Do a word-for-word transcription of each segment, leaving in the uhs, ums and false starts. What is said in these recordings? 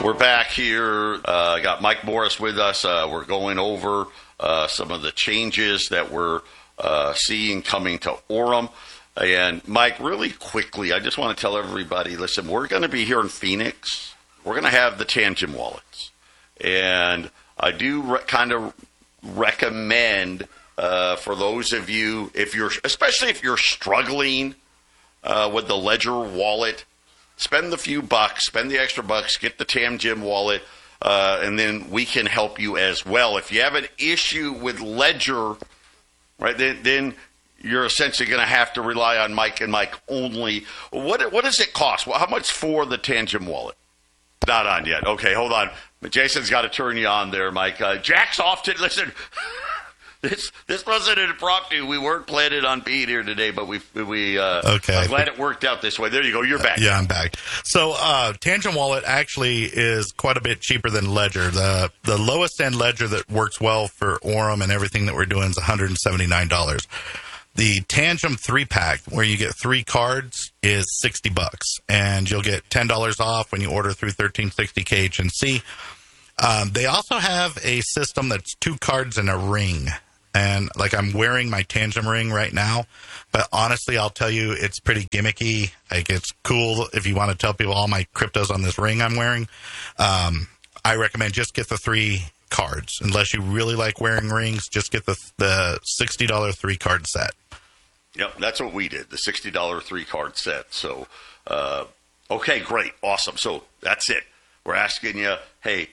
we're back here. Uh, I got Mike Morris with us. Uh, we're going over uh, some of the changes that we're uh, seeing coming to Orem. And Mike, really quickly, I just want to tell everybody, listen, we're going to be here in Phoenix. We're going to have the Tangem wallets. And I do re- kind of recommend uh, for those of you, if you're, especially if you're struggling uh, with the Ledger wallet, spend the few bucks, spend the extra bucks, get the Tangem wallet, uh, and then we can help you as well. If you have an issue with Ledger, right, then, then you're essentially going to have to rely on Mike and Mike only. What what does it cost? Well, how much for the Tangem wallet? Not on yet. Okay, hold on. Jason's got to turn you on there, Mike. Uh, Jack's off to listen. This this wasn't an impromptu. We weren't planning on being here today, but we we uh, okay. I'm glad it worked out this way. There you go. You're back. Uh, yeah, I'm back. So uh, Tangem Wallet actually is quite a bit cheaper than Ledger. The the lowest end Ledger that works well for Orem and everything that we're doing is one hundred seventy-nine dollars. The Tangem three pack, where you get three cards, is sixty bucks, and you'll get ten dollars off when you order through thirteen sixty K H N C. Um, they also have a system that's two cards and a ring. And, like, I'm wearing my Tangem ring right now, but honestly, I'll tell you, it's pretty gimmicky. Like, it's cool if you want to tell people all my cryptos on this ring I'm wearing. Um, I recommend just get the three cards. Unless you really like wearing rings, just get the the sixty dollars three-card set. Yep, that's what we did, the sixty dollars three-card set. So, uh, okay, great, awesome. So, that's it. We're asking you, hey,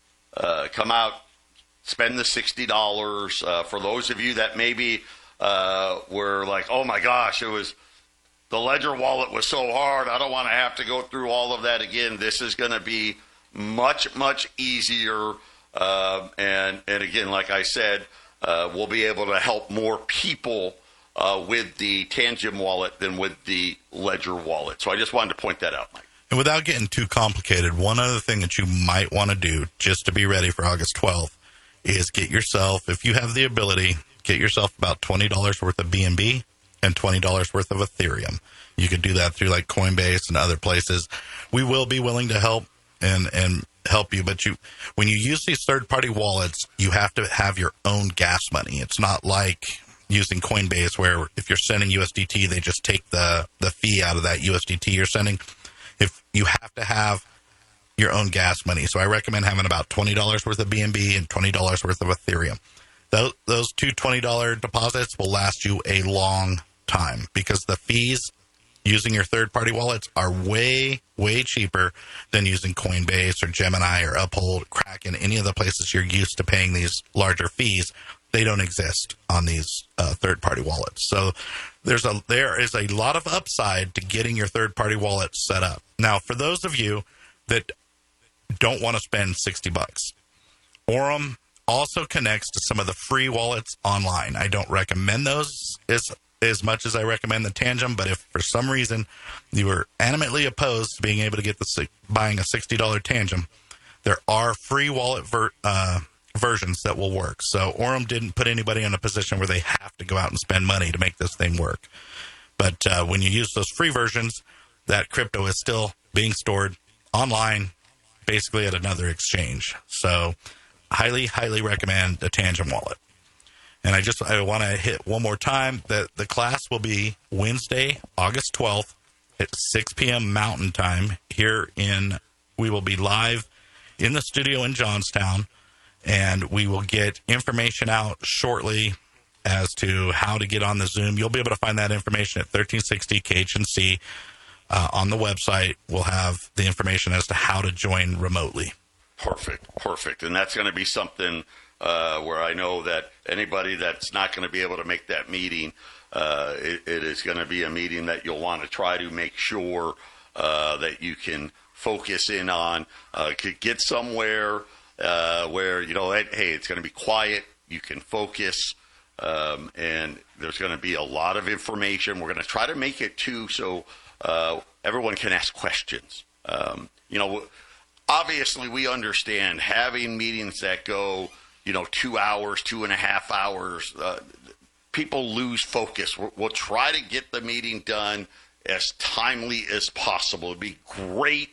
uh, come out. Spend the sixty dollars. Uh, for those of you that maybe uh, were like, oh, my gosh, it was the Ledger wallet was so hard. I don't want to have to go through all of that again. This is going to be much, much easier. Uh, and, and, again, like I said, uh, we'll be able to help more people uh, with the Tangem wallet than with the Ledger wallet. So I just wanted to point that out, Mike. And without getting too complicated, one other thing that you might want to do just to be ready for August twelfth is get yourself, if you have the ability, get yourself about twenty dollars worth of B N B and twenty dollars worth of Ethereum. You could do that through like Coinbase and other places. We will be willing to help and, and help you, but you when you use these third-party wallets, you have to have your own gas money. It's not like using Coinbase where if you're sending U S D T, they just take the, the fee out of that U S D T you're sending. If you have to have your own gas money. So I recommend having about twenty dollars worth of B N B and twenty dollars worth of Ethereum. Those, those two twenty dollars deposits will last you a long time because the fees using your third-party wallets are way, way cheaper than using Coinbase or Gemini or Uphold, Kraken, any of the places you're used to paying these larger fees. They don't exist on these uh, third-party wallets. So there's a there is a lot of upside to getting your third-party wallet set up. Now, for those of you that don't want to spend sixty bucks. Orem also connects to some of the free wallets online. I don't recommend those as, as much as I recommend the Tangem, but if for some reason you were animately opposed to being able to get the buying a sixty dollars Tangem, there are free wallet ver, uh, versions that will work. So Orem didn't put anybody in a position where they have to go out and spend money to make this thing work. But uh, when you use those free versions, that crypto is still being stored online, basically at another exchange. So highly, highly recommend the Tangem wallet. And I just I want to hit one more time that the class will be Wednesday, August twelfth at six p.m. Mountain Time here in, we will be live in the studio in Johnstown, and we will get information out shortly as to how to get on the Zoom. You'll be able to find that information at thirteen sixty K H N C. Uh, on the website, we'll have the information as to how to join remotely. Perfect, perfect. And that's going to be something uh, where I know that anybody that's not going to be able to make that meeting, uh, it, it is going to be a meeting that you'll want to try to make sure uh, that you can focus in on, uh, could get somewhere uh, where, you know, hey, it's going to be quiet, you can focus, um, and there's going to be a lot of information. We're going to try to make it, too, so Uh, everyone can ask questions. Um, you know, obviously we understand having meetings that go, you know, two hours, two and a half hours, uh, people lose focus. We'll, we'll try to get the meeting done as timely as possible. It'd be great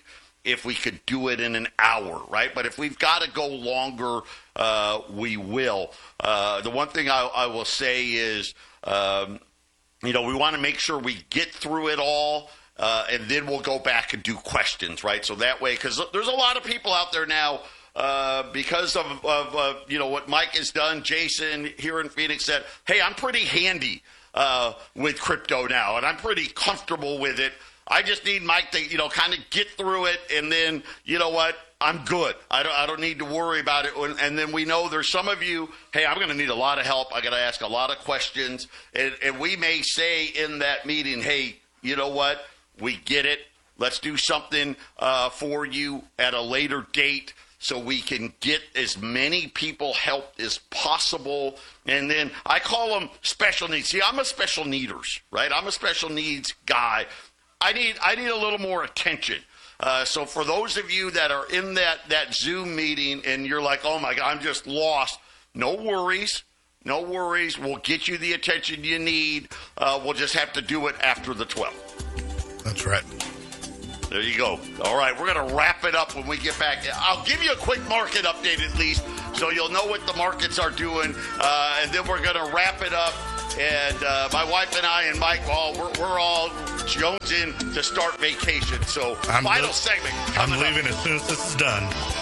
if we could do it in an hour, right? But if we've got to go longer, uh, we will. Uh, the one thing I, I will say is, um, you know, we want to make sure we get through it all. Uh, and then we'll go back and do questions, right? So that way, because there's a lot of people out there now, uh, because of, of uh, you know, what Mike has done. Jason here in Phoenix said, hey, I'm pretty handy uh, with crypto now, and I'm pretty comfortable with it. I just need Mike to, you know, kind of get through it, and then, you know what, I'm good. I don't, I don't need to worry about it. And then we know there's some of you, hey, I'm going to need a lot of help. I got to ask a lot of questions. And, and we may say in that meeting, hey, you know what, we get it. Let's do something uh, for you at a later date so we can get as many people helped as possible. And then I call them special needs. See, I'm a special needers, right? I'm a special needs guy. I need I need a little more attention. Uh, so for those of you that are in that, that Zoom meeting and you're like, oh, my God, I'm just lost, no worries. No worries. We'll get you the attention you need. Uh, we'll just have to do it after the twelfth. That's right. There you go. All right, we're going to wrap it up when we get back. I'll give you a quick market update at least so you'll know what the markets are doing, uh, and then we're going to wrap it up. And uh, my wife and I and Mike, all we're, we're all jonesing to start vacation. So I'm final li- segment. I'm coming up. leaving as soon as this is done.